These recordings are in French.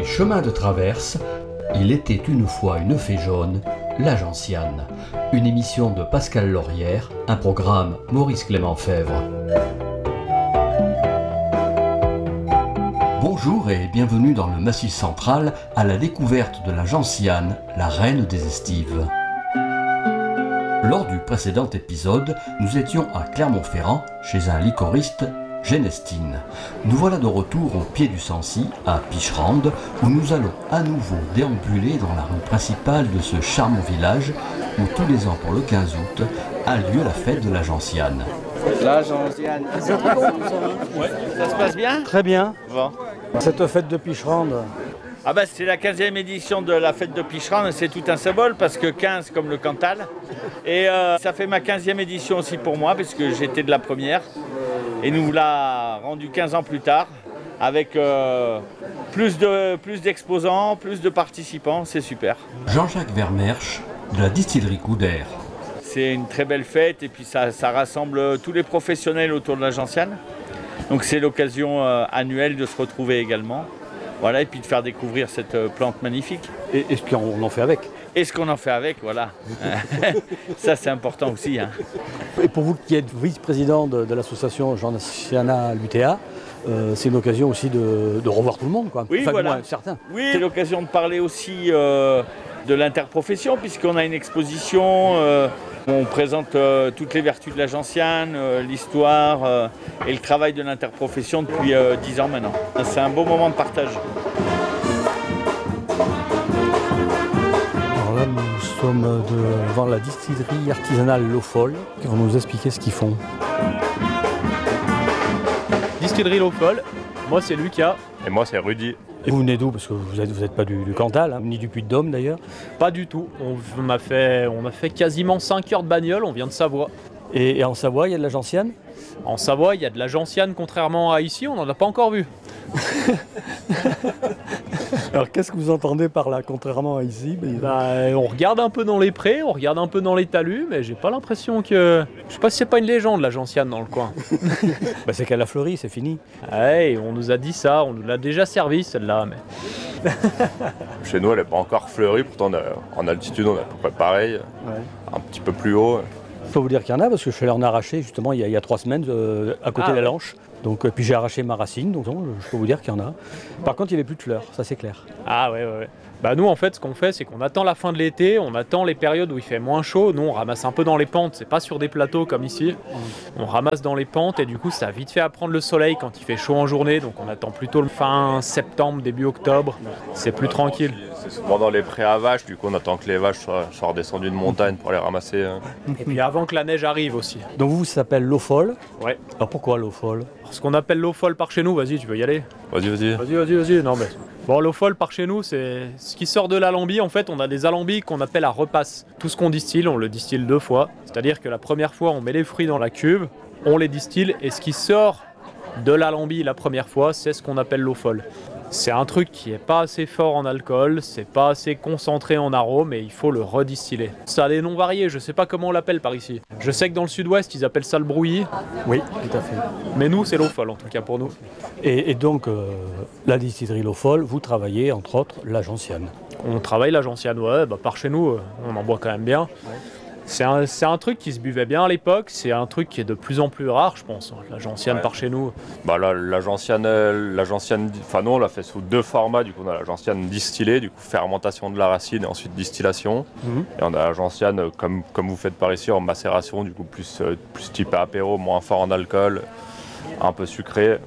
chemins de traverse, il était une fois une fée jaune, la gentiane. Une émission de Pascal Laurière, un programme Maurice Clément Fèvre. Bonjour et bienvenue dans le Massif central à la découverte de la gentiane, la reine des estives. Lors du précédent épisode, nous étions à Clermont-Ferrand chez un liquoriste, Genestine. Nous voilà de retour au pied du Sancy, à Picherande, où nous allons à nouveau déambuler dans la rue principale de ce charmant village où tous les ans pour le 15 août a lieu la fête de la gentiane. La gentiane. Ouais. Ça se passe bien ? Très bien. Bon. Cette fête de Picherande. Ah bah c'est la 15e édition de la fête de Picherande, c'est tout un symbole parce que 15 comme le Cantal. Et ça fait ma 15e édition aussi pour moi parce que j'étais de la première. Et nous l'a rendu 15 ans plus tard avec plus d'exposants, plus de participants, c'est super. Jean-Jacques Vermersch de la distillerie Couder. C'est une très belle fête et puis ça rassemble tous les professionnels autour de la gentiane. Donc c'est l'occasion annuelle de se retrouver également. Voilà, et puis de faire découvrir cette plante magnifique. Et ce qu'on en fait avec. Et ce qu'on en fait avec, voilà. Ça, c'est important aussi. Hein. Et pour vous qui êtes vice-président de l'association Gentiana l'UTA, c'est une occasion aussi de revoir tout le monde, quoi. Oui, enfin, voilà. du moins, certains. Oui, c'est l'occasion de parler aussi de l'interprofession, puisqu'on a une exposition où on présente toutes les vertus de la gentiane, l'histoire et le travail de l'interprofession depuis 10 ans maintenant. C'est un beau moment de partage. Alors là, nous sommes devant la distillerie artisanale L'Eau Folle, qui vont nous expliquer ce qu'ils font. Distillerie L'Eau Folle, moi c'est Lucas. Et moi c'est Rudy. Et vous venez d'où ? Parce que vous n'êtes pas du Cantal, hein, ni du Puy-de-Dôme d'ailleurs. Pas du tout, on a fait quasiment 5 heures de bagnole, on vient de Savoie. Et en Savoie, il y a de la gentiane ? En Savoie, il y a de la gentiane, contrairement à ici, on n'en a pas encore vu. Alors qu'est-ce que vous entendez par là, contrairement à ici ? On regarde un peu dans les prés, on regarde un peu dans les talus, mais j'ai pas l'impression que... Je sais pas si c'est pas une légende, la gentiane, dans le coin. C'est qu'elle a fleuri, c'est fini. Ouais, on nous a dit ça, on nous l'a déjà servi celle-là, mais... Chez nous elle n'est pas encore fleurie, pourtant en altitude on est à peu près pareil, un petit peu plus haut. Je peux vous dire qu'il y en a parce que je suis allé en arracher justement il y a 3 semaines à côté de la Lanche. Donc, puis j'ai arraché ma racine, donc je peux vous dire qu'il y en a. Par contre il n'y avait plus de fleurs, ça c'est clair. Ah ouais. Nous en fait ce qu'on fait c'est qu'on attend la fin de l'été, on attend les périodes où il fait moins chaud, nous on ramasse un peu dans les pentes, c'est pas sur des plateaux comme ici. On ramasse dans les pentes et du coup ça a vite fait à prendre le soleil quand il fait chaud en journée, donc on attend plutôt le fin septembre, début octobre, c'est plus tranquille. C'est souvent dans les prés à vaches, du coup on attend que les vaches soient redescendues de montagne pour les ramasser. Et puis avant que la neige arrive aussi. Donc vous, ça s'appelle L'Eau Folle. Ouais. Alors pourquoi L'Eau Folle ? Ce qu'on appelle l'eau folle par chez nous, vas-y tu veux y aller ? Vas-y, non mais... Bon, l'eau folle par chez nous, c'est ce qui sort de l'alambi. En fait, on a des alambics qu'on appelle à repasse. Tout ce qu'on distille, on le distille 2 fois. C'est-à-dire que la première fois, on met les fruits dans la cuve, on les distille, et ce qui sort de l'alambi la première fois, c'est ce qu'on appelle l'eau folle. C'est un truc qui est pas assez fort en alcool, c'est pas assez concentré en arôme et il faut le redistiller. Ça a des noms variés, je sais pas comment on l'appelle par ici. Je sais que dans le sud-ouest, ils appellent ça le brouillis. Oui, tout à fait. Mais nous, c'est l'eau folle en tout cas pour nous. Et donc, la distillerie L'Eau Folle, vous travaillez entre autres la gentiane. On travaille la gentiane, par chez nous, on en boit quand même bien. Ouais. C'est un truc qui se buvait bien à l'époque, c'est un truc qui est de plus en plus rare, je pense, la gentiane par chez nous. La gentiane, nous on l'a fait sous 2 formats, du coup on a la gentiane distillée, du coup fermentation de la racine et ensuite distillation. Et on a la gentiane comme vous faites par ici en macération, du coup plus type apéro, moins fort en alcool, un peu sucré.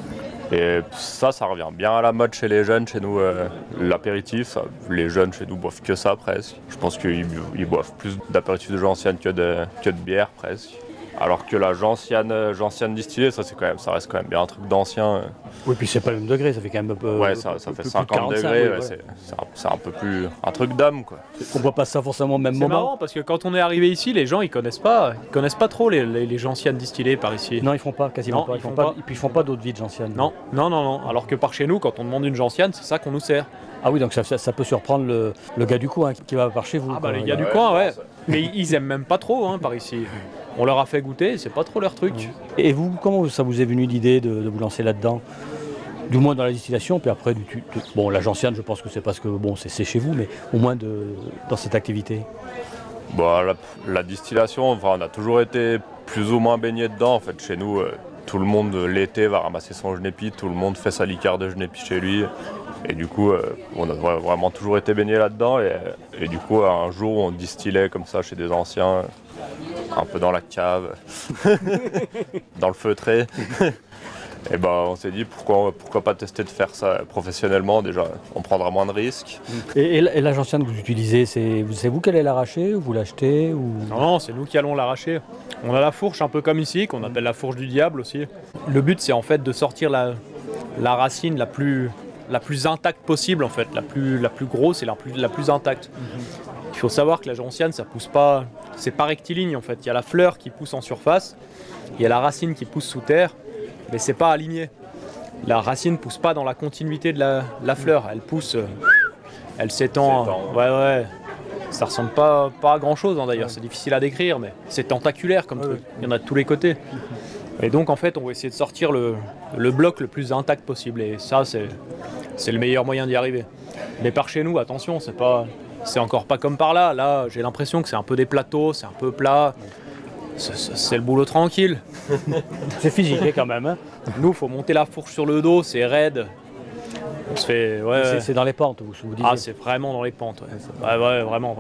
Et ça revient bien à la mode chez les jeunes, chez nous, l'apéritif. Les jeunes chez nous boivent que ça presque. Je pense qu'ils boivent plus d'apéritif de gentiane que de bière presque. Alors que la gentiane distillée, ça reste quand même bien un truc d'ancien. Oui, puis c'est pas le même degré, ça fait quand même un peu. Ouais, ça fait 50 degrés, c'est un peu plus un truc d'âme quoi. On voit pas ça forcément au même moment. C'est marrant parce que quand on est arrivé ici, les gens ils connaissent pas trop les gentianes distillées par ici. Non, ils font pas, quasiment pas. Ils font pas. Et puis ils font pas d'eau de vie de gentiane. Non. Alors que par chez nous, quand on demande une gentiane, c'est ça qu'on nous sert. Ah oui, donc ça peut surprendre le gars du coin qui va par chez vous. Les gars du coin, ouais. Mais ils aiment même pas trop par ici. On leur a fait goûter, c'est pas trop leur truc. Et vous, comment ça vous est venu l'idée de vous lancer là-dedans ? Du moins dans la distillation, puis après, bon, la gentiane, je pense que c'est parce que c'est chez vous, mais au moins dans cette activité. Bon, la distillation, enfin, on a toujours été plus ou moins baigné dedans. En fait, chez nous, tout le monde l'été va ramasser son genépi, tout le monde fait sa liqueur de genépi chez lui. Et du coup, on a vraiment toujours été baigné là-dedans. Et du coup, un jour, on distillait comme ça chez des anciens, un peu dans la cave, dans le feutré. Et on s'est dit pourquoi pas tester de faire ça professionnellement, déjà on prendra moins de risques. Et la gentiane que vous utilisez, c'est vous qui allez l'arracher ou vous l'achetez ou... Non, c'est nous qui allons l'arracher. On a la fourche un peu comme ici, qu'on appelle la fourche du diable aussi. Le but c'est en fait de sortir la racine la plus intacte possible en fait, la plus grosse et la plus intacte. Il faut savoir que la gentiane ça pousse pas, c'est pas rectiligne en fait. Il y a la fleur qui pousse en surface, il y a la racine qui pousse sous terre. Mais c'est pas aligné. La racine pousse pas dans la continuité de la fleur. Elle pousse, elle s'étend. Ouais. Ça ressemble pas à grand chose d'ailleurs. C'est difficile à décrire, mais c'est tentaculaire comme truc. Il y en a de tous les côtés. Et donc en fait, on va essayer de sortir le bloc le plus intact possible. Et ça, c'est le meilleur moyen d'y arriver. Mais par chez nous, attention, c'est encore pas comme par là. Là, j'ai l'impression que c'est un peu des plateaux, c'est un peu plat. C'est le boulot tranquille. C'est physique quand même. Hein. Nous, il faut monter la fourche sur le dos, c'est raide. On se fait, c'est dans les pentes, vous disiez. Ah, c'est vraiment dans les pentes. Ouais, vraiment.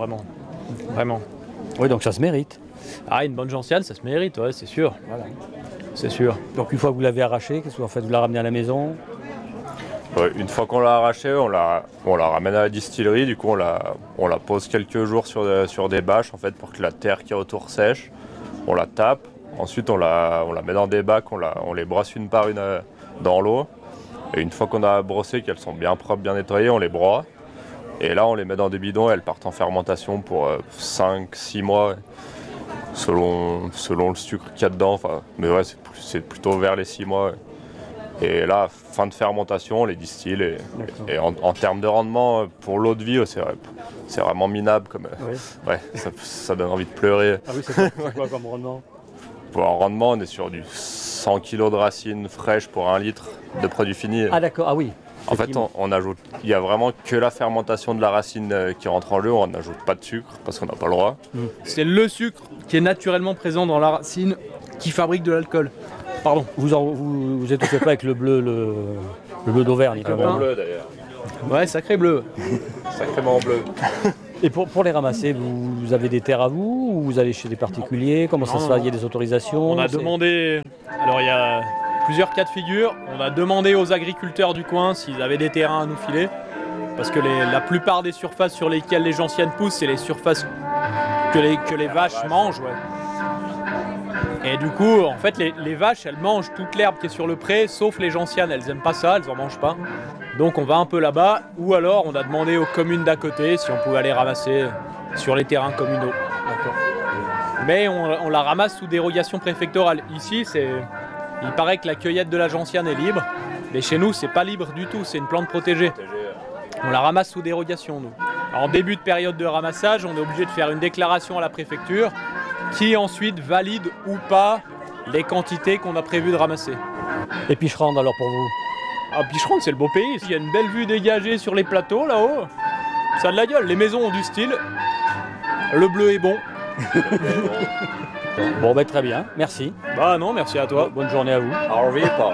Oui, donc ça se mérite. Ah, une bonne gentiane, ça se mérite, ouais, c'est sûr. Voilà. C'est sûr. Donc une fois que vous l'avez arrachée, qu'est-ce que vous faites? Vous la ramenez à la maison? Une fois qu'on l'a arrachée, on la ramène à la distillerie. Du coup, on la pose quelques jours sur des bâches en fait, pour que la terre qui est autour sèche. On la tape, ensuite on la met dans des bacs, on les brosse une par une dans l'eau. Et une fois qu'on a brossé, qu'elles sont bien propres, bien nettoyées, on les broie. Et là on les met dans des bidons et elles partent en fermentation pour 5-6 mois, selon le sucre qu'il y a dedans. Enfin, mais ouais, c'est plutôt vers les 6 mois. Et là, fin de fermentation, on les distille. Et en termes de rendement, pour l'eau de vie, c'est vraiment minable. Ouais, ça donne envie de pleurer. Ah oui, c'est quoi comme rendement? Pour un rendement, on est sur du 100 kg de racines fraîches pour 1 litre de produit fini. Ah d'accord, ah oui. En fait, on ajoute, il n'y a vraiment que la fermentation de la racine qui rentre en jeu, on n'ajoute pas de sucre parce qu'on n'a pas le droit. C'est le sucre qui est naturellement présent dans la racine qui fabrique de l'alcool. Pardon. Vous étouffez pas avec le bleu d'Auvergne. Sacrément bleu d'ailleurs. Ouais, sacré bleu. Sacrément bleu. Et pour les ramasser, vous avez des terres à vous ou vous allez chez des particuliers? Comment ça se passe? Il y a des autorisations? On a demandé. Alors il y a plusieurs cas de figure. On a demandé aux agriculteurs du coin s'ils avaient des terrains à nous filer. Parce que la plupart des surfaces sur lesquelles les gentianes poussent, c'est les surfaces que les vaches mangent. Ouais. Et du coup, en fait, les vaches, elles mangent toute l'herbe qui est sur le pré, sauf les gentianes, elles aiment pas ça, elles en mangent pas. Donc on va un peu là-bas, ou alors on a demandé aux communes d'à côté si on pouvait aller ramasser sur les terrains communaux. Mais on la ramasse sous dérogation préfectorale. Ici, il paraît que la cueillette de la gentiane est libre, mais chez nous, c'est pas libre du tout, c'est une plante protégée. On la ramasse sous dérogation, nous. En début de période de ramassage, on est obligé de faire une déclaration à la préfecture, qui ensuite valide ou pas les quantités qu'on a prévu de ramasser. Et Picherande alors pour vous? Ah, Picherande, c'est le beau pays. Il y a une belle vue dégagée sur les plateaux là-haut. Ça a de la gueule. Les maisons ont du style. Le bleu est bon. Bon, ben très bien. Merci. Bah non, merci à toi. Bonne journée à vous. Au revoir.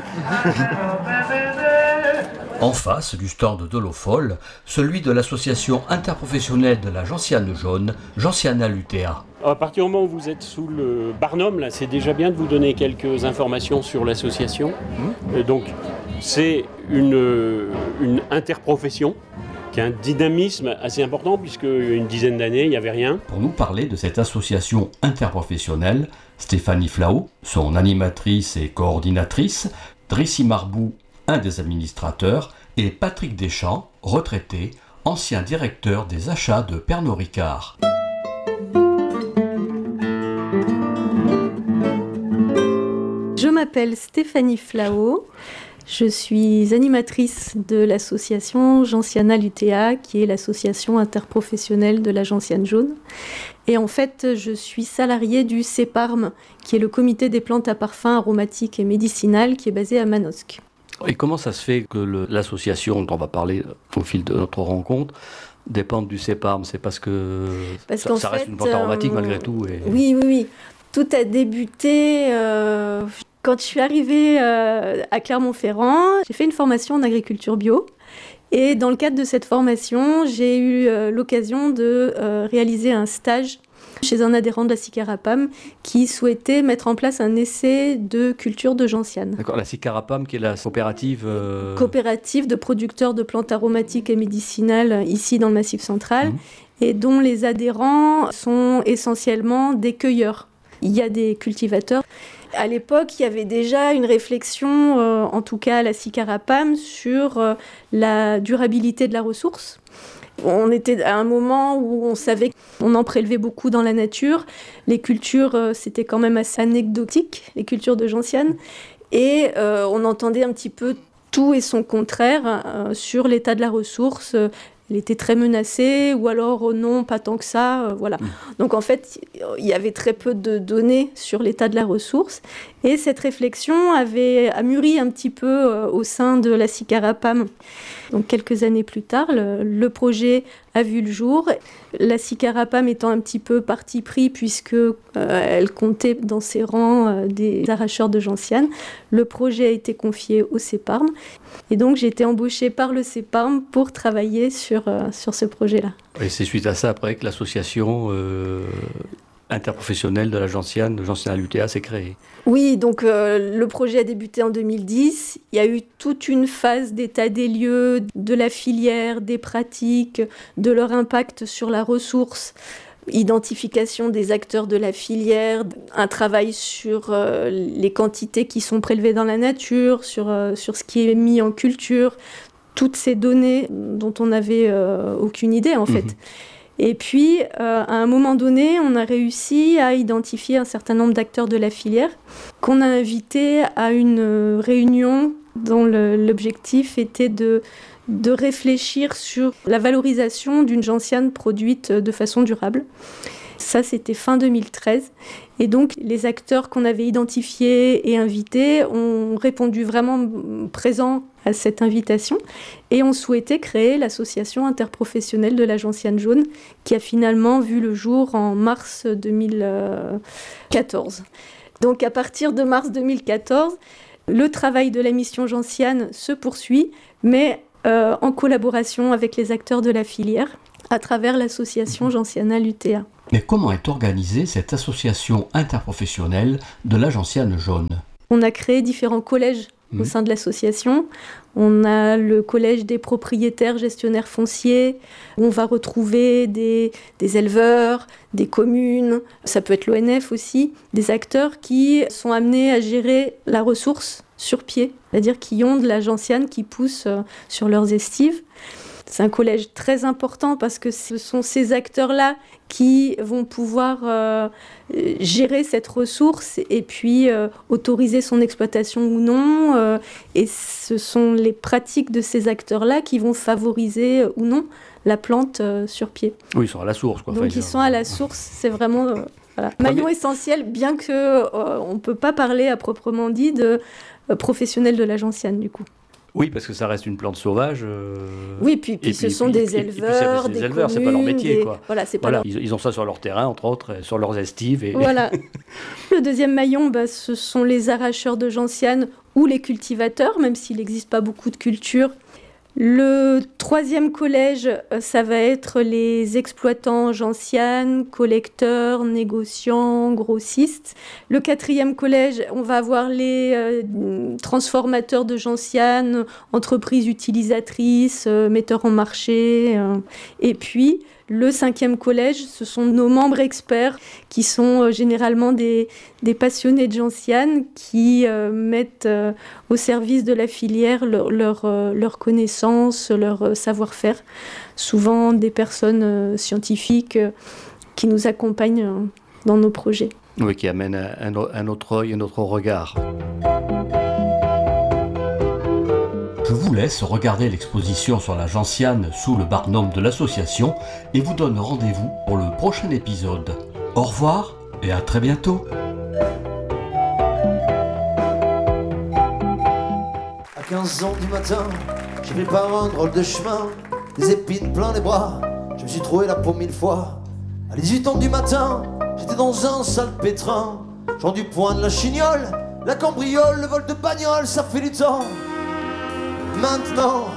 En face du stand de l'eau folle, celui de l'association interprofessionnelle de la gentiane jaune, Gentiana l'UTA. À partir du moment où vous êtes sous le Barnum, là, c'est déjà bien de vous donner quelques informations sur l'association. Donc, c'est une interprofession qui a un dynamisme assez important, puisque une dizaine d'années, il n'y avait rien. Pour nous parler de cette association interprofessionnelle, Stéphanie Flao, son animatrice et coordinatrice, Drissi Marbou, un des administrateurs, et Patrick Deschamps, retraité, ancien directeur des achats de Pernod Ricard. Je m'appelle Stéphanie Flao, je suis animatrice de l'association Gentiana l'UTA, qui est l'association interprofessionnelle de la gentiane jaune. Et en fait, je suis salariée du CEPARM, qui est le comité des plantes à parfum aromatiques et médicinales, qui est basé à Manosque. Et comment ça se fait que l'association dont on va parler au fil de notre rencontre dépende du CEPARM? C'est parce que ça reste une plante aromatique malgré tout. Oui. Tout a débuté quand je suis arrivée à Clermont-Ferrand. J'ai fait une formation en agriculture bio. Et dans le cadre de cette formation, j'ai eu l'occasion de réaliser un stage chez un adhérent de la Sicarapam qui souhaitait mettre en place un essai de culture de gentiane. D'accord, la Sicarapam qui est la coopérative... Coopérative de producteurs de plantes aromatiques et médicinales ici dans le Massif central et dont les adhérents sont essentiellement des cueilleurs. Il y a des cultivateurs. À l'époque, il y avait déjà une réflexion, en tout cas à la Sicarapam, sur la durabilité de la ressource. On était à un moment où on savait qu'on en prélevait beaucoup dans la nature. Les cultures, c'était quand même assez anecdotique, les cultures de gentiane. Et on entendait un petit peu tout et son contraire sur l'état de la ressource. Elle était très menacée, ou alors non, pas tant que ça, voilà. Donc en fait, il y avait très peu de données sur l'état de la ressource, et cette réflexion a mûri un petit peu au sein de la Sicarapam. Donc quelques années plus tard, le projet a vu le jour. La Sicarapam étant un petit peu parti pris, puisque elle comptait dans ses rangs des arracheurs de gentiane, le projet a été confié au CEPARM. Et donc j'ai été embauchée par le CEPARM pour travailler sur ce projet-là. Et c'est suite à ça après que l'association interprofessionnelle de la gentiane à l'UTA s'est créée. Oui, donc le projet a débuté en 2010. Il y a eu toute une phase d'état des lieux, de la filière, des pratiques, de leur impact sur la ressource, identification des acteurs de la filière, un travail sur les quantités qui sont prélevées dans la nature, sur ce qui est mis en culture, toutes ces données dont on n'avait aucune idée en fait. Et puis, à un moment donné, on a réussi à identifier un certain nombre d'acteurs de la filière qu'on a invités à une réunion dont l'objectif était de réfléchir sur la valorisation d'une gentiane produite de façon durable. Ça, c'était fin 2013. Et donc, les acteurs qu'on avait identifiés et invités ont répondu vraiment présents à cette invitation et ont souhaité créer l'association interprofessionnelle de la gentiane jaune qui a finalement vu le jour en mars 2014. Donc, à partir de mars 2014, le travail de la mission gentiane se poursuit, mais en collaboration avec les acteurs de la filière à travers l'association Gentiana l'UTA. Mais comment est organisée cette association interprofessionnelle de la gentiane jaune? On a créé différents collèges au sein de l'association. On a le collège des propriétaires gestionnaires fonciers, où on va retrouver des éleveurs, des communes, ça peut être l'ONF aussi, des acteurs qui sont amenés à gérer la ressource sur pied, c'est-à-dire qui ont de la gentiane qui pousse sur leurs estives. C'est un collège très important parce que ce sont ces acteurs-là qui vont pouvoir gérer cette ressource et puis autoriser son exploitation ou non. Et ce sont les pratiques de ces acteurs-là qui vont favoriser ou non la plante sur pied. Oui, ils sont à la source, quoi. Donc ils sont à la source, c'est vraiment maillon essentiel, bien qu'on ne peut pas parler à proprement dit de professionnels de la gentiane du coup. Oui, parce que ça reste une plante sauvage. Oui, puis ce sont des éleveurs, des éleveurs, communes, c'est pas leur métier, quoi. Voilà, c'est pas leur... Ils ont ça sur leur terrain, entre autres, sur leurs estives. Et... Voilà. Le deuxième maillon, ce sont les arracheurs de gentiane ou les cultivateurs, même s'il n'existe pas beaucoup de cultures. Le troisième collège, ça va être les exploitants gentianes, collecteurs, négociants, grossistes. Le quatrième collège, on va avoir les transformateurs de gentianes, entreprises utilisatrices, metteurs en marché. Et puis, le cinquième collège, ce sont nos membres experts qui sont généralement des passionnés de gentiane qui mettent au service de la filière leur connaissance, leur savoir-faire. Souvent des personnes scientifiques qui nous accompagnent dans nos projets. Oui, qui amènent un autre œil, un autre regard. Je vous laisse regarder l'exposition sur la gentiane sous le barnum de l'association et vous donne rendez-vous pour le prochain épisode. Au revoir et à très bientôt. À 15 15h du matin, j'ai pris par un drôle de chemin, des épines plein les bras, je me suis trouvé la peau 1000 fois. À 18 ans du matin, j'étais dans un sale pétrin, genre du poing de la chignole, la cambriole, le vol de bagnole, ça fait du temps. Maintenant